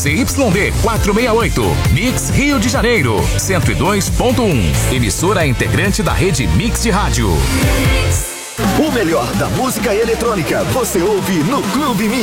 ZYD 468, Mix Rio de Janeiro, 102.1. Emissora integrante da rede Mix de Rádio. O melhor da música eletrônica você ouve no Clube Mix.